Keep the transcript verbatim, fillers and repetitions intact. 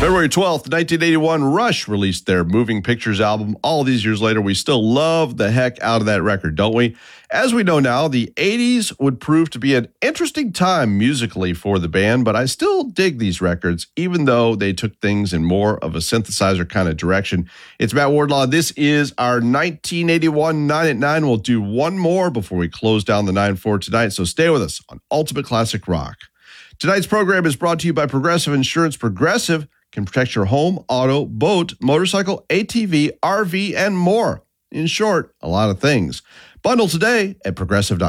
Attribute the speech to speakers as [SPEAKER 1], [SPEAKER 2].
[SPEAKER 1] February twelfth, nineteen eighty-one, Rush released their Moving Pictures album. All these years later, we still love the heck out of that record, don't we? As we know now, the eighties would prove to be an interesting time musically for the band, but I still dig these records, even though they took things in more of a synthesizer kind of direction. It's Matt Wardlaw. This is our nineteen eighty-one nine at nine. We'll do one more before we close down the nine for tonight, so stay with us on Ultimate Classic Rock. Tonight's program is brought to you by Progressive Insurance. Progressive can protect your home, auto, boat, motorcycle, A T V, R V, and more. In short, a lot of things. Bundle today at progressive dot com.